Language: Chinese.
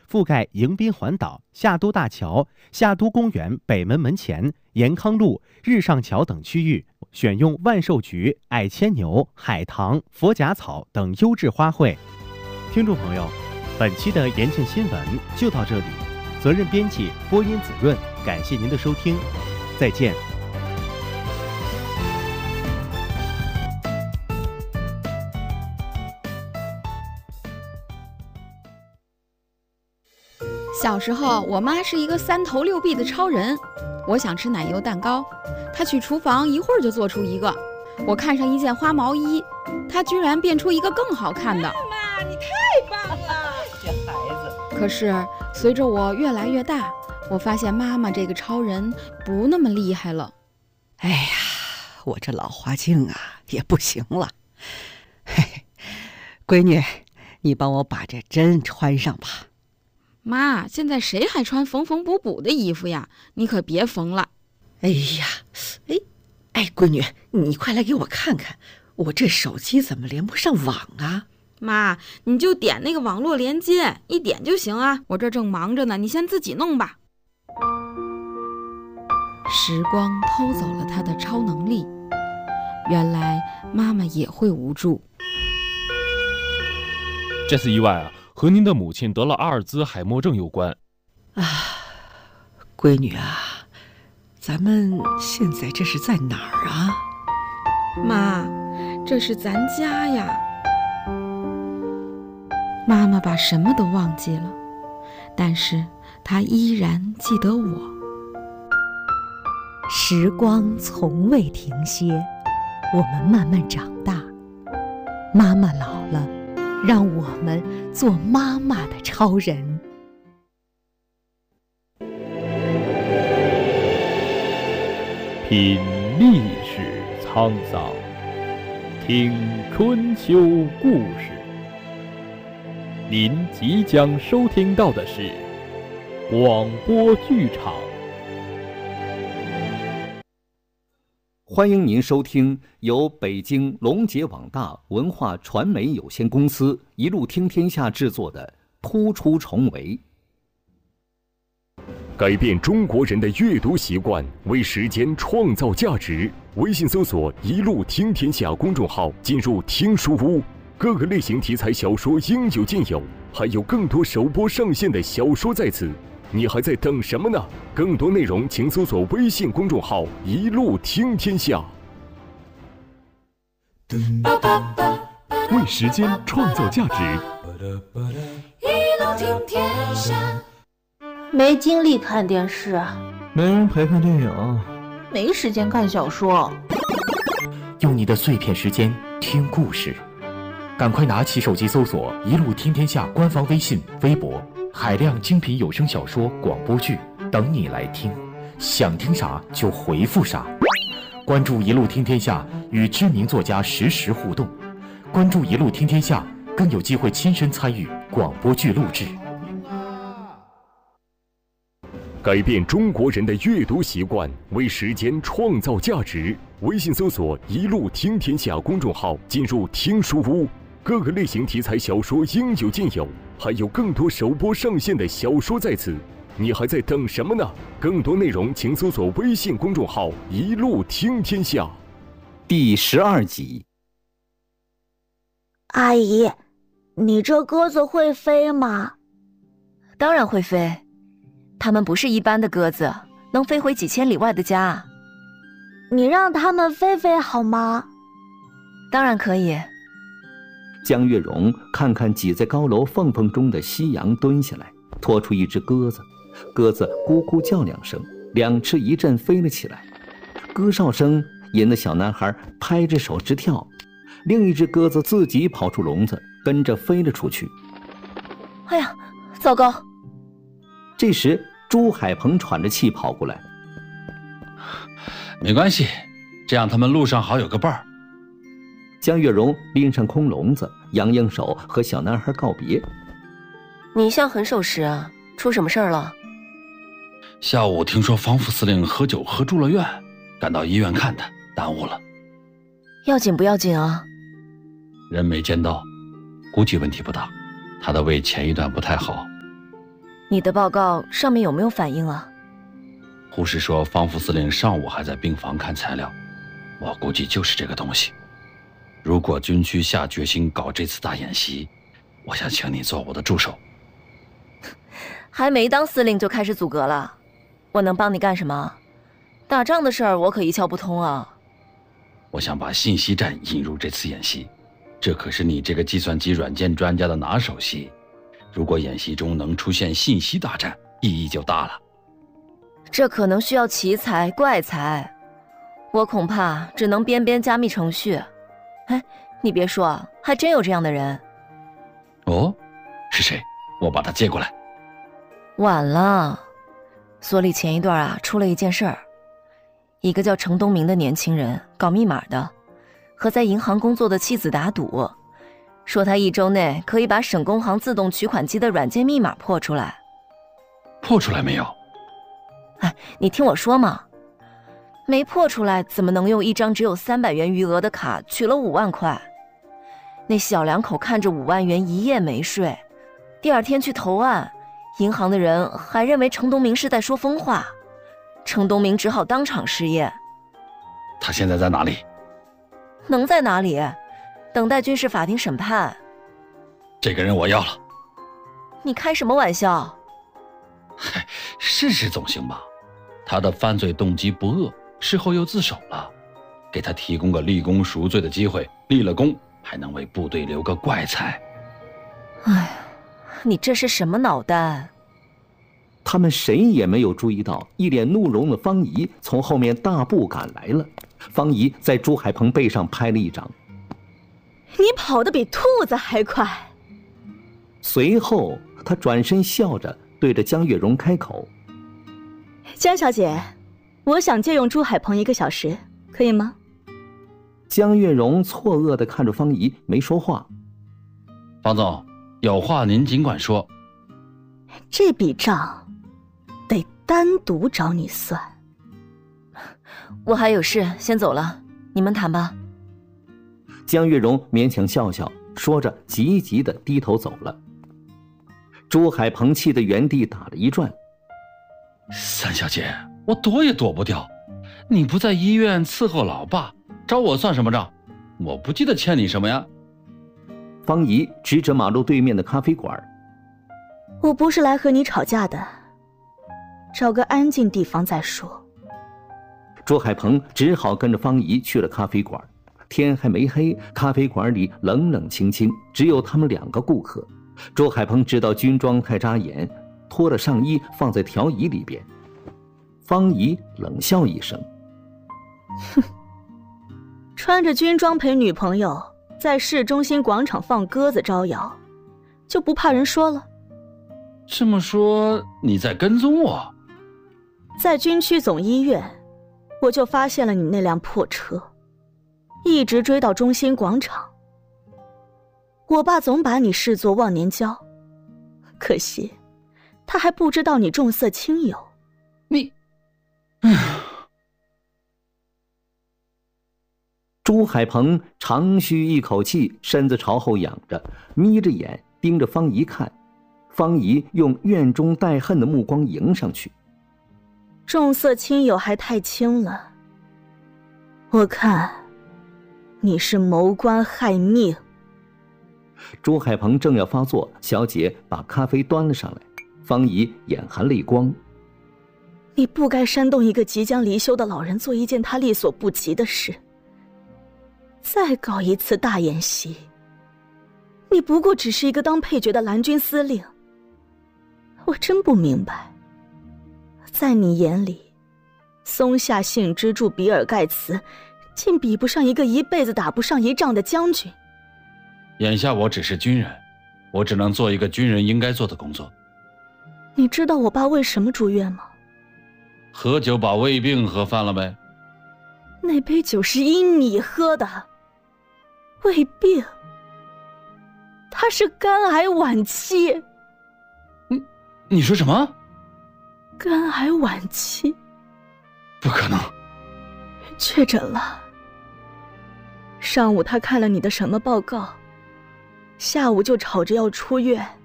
覆盖迎宾环岛、夏都大桥、夏都公园北门门前、延康路、日上桥等区域，选用万寿菊、矮牵牛、海棠、佛甲草等优质花卉。听众朋友，本期的延庆新闻就到这里，责任编辑播音子润，感谢您的收听，再见。 小时候，我妈是一个3头6臂的超人。我想吃奶油蛋糕，她去厨房一会儿就做出一个。我看上一件花毛衣，她居然变出一个更好看的。 妈妈，你太棒了！这孩子。 可是随着我越来越大，我发现妈妈这个超人不那么厉害了。 哎呀，我这老花镜啊也不行了。嘿，闺女，你帮我把这针穿上吧。 妈，现在谁还穿缝缝补补的衣服呀？你可别缝了。 哎呀，哎，闺女，你快来给我看看，我这手机怎么连不上网啊？ 妈，你就点那个网络连接，一点就行啊。我这正忙着呢，你先自己弄吧。时光偷走了她的超能力，原来妈妈也会无助。 这次意外啊，和您的母亲得了阿尔兹海默症有关。 啊，闺女啊，咱们现在这是在哪儿啊？ 妈，这是咱家呀。妈妈把什么都忘记了，但是她依然记得我。 时光从未停歇，我们慢慢长大。妈妈老了，让我们做妈妈的超人。 品历史沧桑，听春秋故事。您即将收听到的是广播剧场。 欢迎您收听由北京龙杰网大文化传媒有限公司一路听天下制作的《突出重围》。 改变中国人的阅读习惯，为时间创造价值。微信搜索“一路听天下”公众号，进入听书屋，各个类型题材小说应有尽有，还有更多首播上线的小说在此。你还在等什么呢？更多内容请搜索微信公众号“一路听天下”。 为时间创造价值， 一路听天下。 没精力看电视， 没人陪看电影， 没时间看小说。 用你的碎片时间听故事，赶快拿起手机搜索“一路听天下”官方微信、微博，海量精品有声小说、广播剧等你来听，想听啥就回复啥。关注“一路听天下”，与知名作家实时互动。关注“一路听天下”，更有机会亲身参与广播剧录制。 改变中国人的阅读习惯，为时间创造价值。微信搜索“一路听天下”公众号，进入听书屋，各个类型题材小说应有尽有，还有更多首播上线的小说在此。你还在等什么呢？更多内容请搜索微信公众号“一路听天下”。 第12集。 阿姨，你这鸽子会飞吗？ 当然会飞，它们不是一般的鸽子，能飞回几千里外的家。 你让它们飞飞好吗？ 当然可以。 江月荣看看挤在高楼缝缝中的夕阳，蹲下来拖出一只鸽子，鸽子咕咕叫2声，2翅一阵飞了起来，歌哨声引得小男孩拍着手直跳，另一只鸽子自己跑出笼子，跟着飞了出去。 哎呀，糟糕！ 这时朱海鹏喘着气跑过来。 没关系，这样他们路上好有个伴儿。 江月荣拎上空笼子，扬扬手和小男孩告别。 你像很守时啊，出什么事儿了？ 下午听说防副司令喝酒喝住了院，赶到医院看他，耽误了。 要紧不要紧啊？ 人没见到，估计问题不大，他的胃前一段不太好。 你的报告上面有没有反应啊？ 护士说方副司令上午还在病房看材料，我估计就是这个东西。如果军区下决心搞这次大演习，我想请你做我的助手。 还没当司令就开始阻隔了，我能帮你干什么？打仗的事儿我可一窍不通啊。 我想把信息战引入这次演习，这可是你这个计算机软件专家的拿手戏。如果演习中能出现信息大战，意义就大了。 这可能需要奇才怪才，我恐怕只能编加密程序。哎，你别说，还真有这样的人。 哦，是谁？我把他接过来。 晚了，所里前一段出了一件事儿，一个叫程东明的年轻人搞密码的，和在银行工作的妻子打赌，说他1周内可以把省工行自动取款机的软件密码破出来。 破出来没有？ 哎，你听我说嘛，没破出来怎么能用一张只有300元余额的卡取了5万块？那小两口看着5万元一夜没睡，第二天去投案，银行的人还认为程东明是在说疯话，程东明只好当场失业。 他现在在哪里？ 能在哪里？等待军事法庭审判。 这个人我要了。 你开什么玩笑？ 嗨，试试总行吧。他的犯罪动机不恶，事后又自首了，给他提供个立功赎罪的机会，立了功还能为部队留个怪才。 哎呀，你这是什么脑袋？ 他们谁也没有注意到，一脸怒容的方怡从后面大步赶来了。方怡在朱海鹏背上拍了一掌。 你跑得比兔子还快。 随后他转身笑着对着江月容开口： 江小姐，我想借用朱海鹏1个小时，可以吗？ 江月容错愕地看着方怡，没说话。 方总，有话您尽管说。 这笔账得单独找你算。 我还有事先走了，你们谈吧。 江月容勉强笑笑，说着急急地低头走了。朱海鹏气得原地打了一转。 三小姐，我躲也躲不掉，你不在医院伺候老爸，找我算什么账？我不记得欠你什么呀。 方怡指着马路对面的咖啡馆。 我不是来和你吵架的，找个安静地方再说。 朱海鹏只好跟着方怡去了咖啡馆。天还没黑，咖啡馆里冷冷清清，只有他们2个顾客。朱海鹏知道军装太扎眼，脱了上衣放在条椅里边。方怡冷笑一声： 哼，穿着军装陪女朋友在市中心广场放鸽子招摇，就不怕人说了？ 这么说你在跟踪我？ 在军区总医院，我就发现了你那辆破车，一直追到中心广场。我爸总把你视作忘年交，可惜他还不知道你重色轻友。 你， 朱海鹏长吁一口气，身子朝后仰着，眯着眼盯着方怡看。方怡用怨中带恨的目光迎上去。 重色轻友还太轻了，我看你是谋官害命。 朱海鹏正要发作，小姐把咖啡端了上来。方怡眼含泪光： 你不该煽动一个即将离休的老人做一件他力所不及的事。再搞一次大演习，你不过只是一个当配角的蓝军司令。我真不明白，在你眼里，松下幸之助比尔盖茨竟比不上一个一辈子打不上一仗的将军。 眼下我只是军人，我只能做一个军人应该做的工作。 你知道我爸为什么住院吗？ 喝酒把胃病喝翻了呗。 那杯酒是因你喝的。胃病，他是肝癌晚期。 你说什么？ 肝癌晚期？ 不可能。 确诊了。上午他看了你的什么报告，下午就吵着要出院。